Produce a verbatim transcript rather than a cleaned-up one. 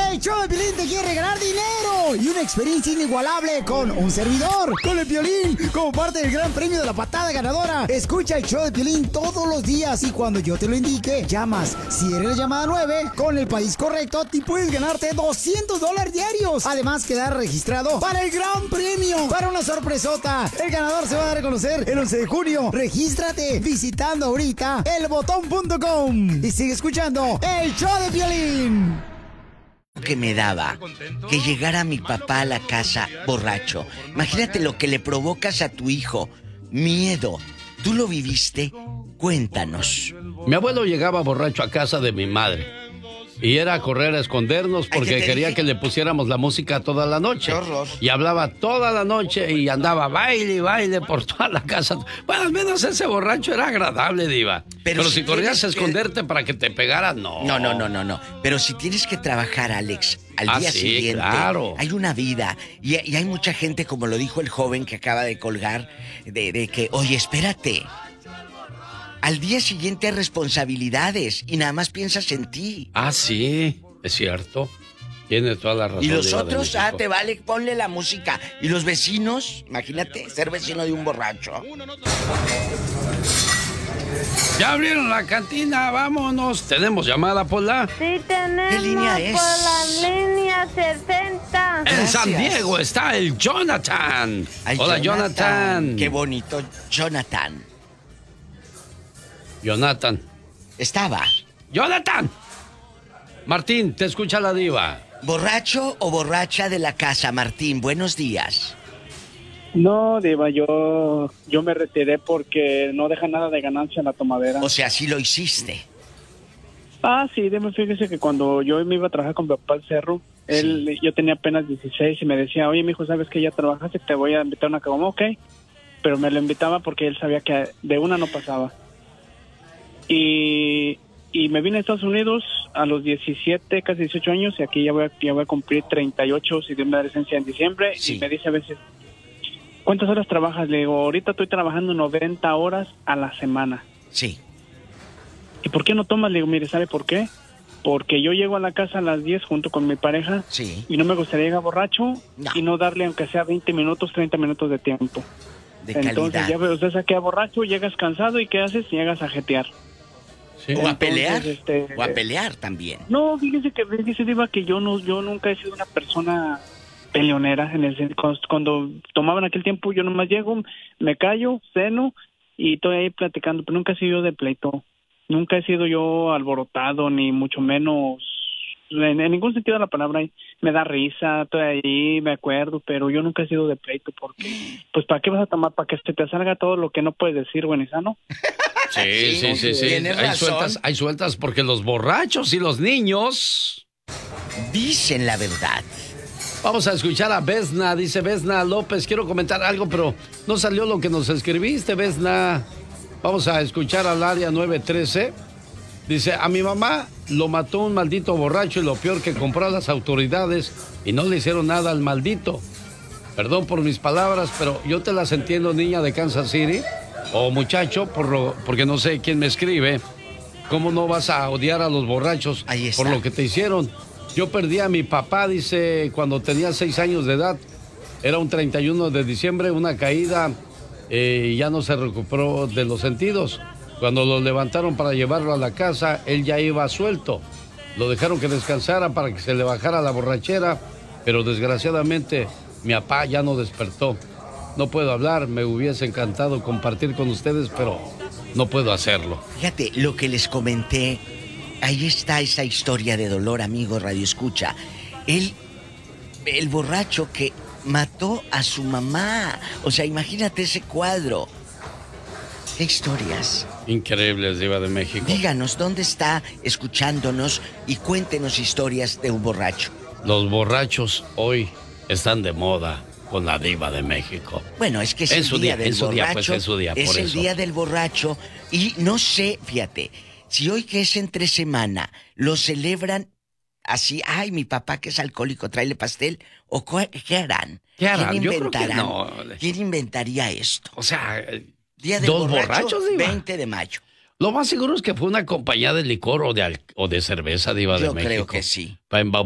El show de Piolín te quiere regalar dinero y una experiencia inigualable con un servidor, con el Piolín, como parte del gran premio de la patada ganadora. Escucha el show de Piolín todos los días y cuando yo te lo indique, llamas. Si eres la llamada nueve, con el país correcto, te puedes ganarte doscientos dólares diarios. Además, quedar registrado para el gran premio, para una sorpresota. El ganador se va a dar a conocer el once de junio. Regístrate visitando ahorita el botón punto com y sigue escuchando el show de Piolín. Que me daba que llegara mi papá a la casa borracho. Imagínate lo que le provocas a tu hijo. Miedo. ¿Tú lo viviste? Cuéntanos. Mi abuelo llegaba borracho a casa de mi madre. Y era a correr a escondernos porque quería que le pusiéramos la música toda la noche. ¡Qué horror! Y hablaba toda la noche y andaba baile y baile por toda la casa. Bueno, al menos ese borracho era agradable, Diva. Pero, Pero si, si corrías a esconderte que... para que te pegara, no. No, no, no, no, no. Pero si tienes que trabajar, Alex, al ah, día sí, siguiente, claro. Hay una vida. Y, y hay mucha gente, como lo dijo el joven que acaba de colgar, de, de que, oye, espérate. Al día siguiente hay responsabilidades y nada más piensas en ti. Ah, sí, es cierto. Tienes toda la razón. Y los otros, ah, te vale, ponle la música. Y los vecinos, imagínate, ser vecino de un borracho. Ya abrieron la cantina, vámonos. ¿Tenemos llamada, Pola? Sí, tenemos. ¿Qué línea es? Por la línea sesenta. En Gracias. San Diego está el Jonathan. Ay, Hola, Jonathan. Jonathan. Qué bonito, Jonathan. Jonathan. Estaba. ¡Jonathan! Martín, te escucha la Diva. ¿Borracho o borracha de la casa, Martín? Buenos días. No, Diva, yo, yo me retiré porque no deja nada de ganancia en la tomadera. O sea, sí lo hiciste. Ah, sí, Diva, fíjese que cuando yo me iba a trabajar con mi papá al cerro, él, sí. Yo tenía apenas dieciséis y me decía, oye, mijo, ¿sabes que ya trabajaste? Te voy a invitar a una caguama, ok. Pero me lo invitaba porque él sabía que de una no pasaba. Y, y me vine a Estados Unidos a los diecisiete, casi dieciocho años, y aquí ya voy a, ya voy a cumplir treinta y ocho, si Dios me da licencia, en diciembre. Sí. Y me dice a veces, ¿cuántas horas trabajas? Le digo, ahorita estoy trabajando noventa horas a la semana. Sí. ¿Y por qué no tomas? Le digo, mire, ¿sabe por qué? Porque yo llego a la casa a las diez junto con mi pareja. Sí. Y no me gustaría llegar borracho no. y no darle aunque sea veinte minutos, treinta minutos de tiempo. De Entonces calidad. ya usted se queda borracho, llegas cansado y ¿qué haces? Llegas a jetear. Sí. O a Entonces, pelear. Este, o a pelear también. No, fíjese que fíjese, Diva, que yo no, yo nunca he sido una persona peleonera. En el cuando, cuando tomaban aquel tiempo, yo nomás llego, me callo, ceno y estoy ahí platicando, pero nunca he sido de pleito. Nunca he sido yo alborotado, ni mucho menos, en, en ningún sentido de la palabra. Me da risa, estoy ahí, me acuerdo, pero yo nunca he sido de pleito porque, pues, ¿para qué vas a tomar? ¿Para que se te salga todo lo que no puedes decir, buenizano? Sí, sí, sí, sí. Hay sueltas, hay sueltas porque los borrachos y los niños dicen la verdad. Vamos a escuchar a Vesna. Dice Vesna López, quiero comentar algo, pero no salió lo que nos escribiste, Vesna. Vamos a escuchar al área nueve trece. Dice, a mi mamá lo mató un maldito borracho y lo peor que compró a las autoridades y no le hicieron nada al maldito. Perdón por mis palabras, pero yo te las entiendo, niña de Kansas City. O muchacho, por lo, porque no sé quién me escribe. ¿Cómo no vas a odiar a los borrachos por lo que te hicieron? Yo perdí a mi papá, dice, cuando tenía seis años de edad. Era un treinta y uno de diciembre, una caída, eh, y ya no se recuperó de los sentidos. Cuando lo levantaron para llevarlo a la casa, él ya iba suelto. Lo dejaron que descansara para que se le bajara la borrachera, pero desgraciadamente mi papá ya no despertó. No puedo hablar, me hubiese encantado compartir con ustedes, pero no puedo hacerlo. Fíjate, lo que les comenté, ahí está esa historia de dolor, amigo Radio Escucha. Él, el borracho que mató a su mamá. O sea, imagínate ese cuadro. ¿Qué historias? Increíbles, Diva de México. Díganos, ¿dónde está escuchándonos? Y cuéntenos historias de un borracho. Los borrachos hoy están de moda con la Diva de México. Bueno, es que es en el su día, día del en su borracho. día, pues es su día, es por el eso. día del borracho. Y no sé, fíjate, si hoy que es entre semana, lo celebran así, ay, mi papá que es alcohólico, tráele pastel, o ¿qué harán? ¿Qué harán? ¿Quién Yo creo que inventarán? no. ¿Quién inventaría esto? O sea, Día del ¿dos borracho, borrachos, Diva? veinte de mayo. Lo más seguro es que fue una compañía de licor o de, al- o de cerveza, Diva de Yo México. creo que sí. Para